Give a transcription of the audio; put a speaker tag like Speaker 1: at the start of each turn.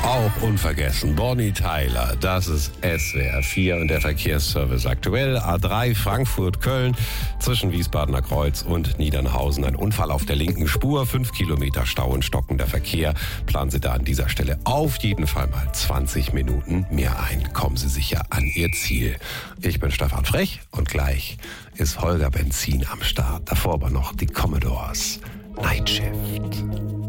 Speaker 1: Auch unvergessen, Bonnie Tyler, das ist SWR 4 und der Verkehrsservice aktuell. A3 Frankfurt-Köln zwischen Wiesbadener Kreuz und Niedernhausen. Ein Unfall auf der linken Spur, 5 Kilometer Stau und stockender Verkehr. Planen Sie da an dieser Stelle auf jeden Fall mal 20 Minuten mehr ein. Kommen Sie sicher an Ihr Ziel. Ich bin Stefan Frech und gleich ist Holger Benzin am Start. Davor aber noch die Commodores. Night Shift.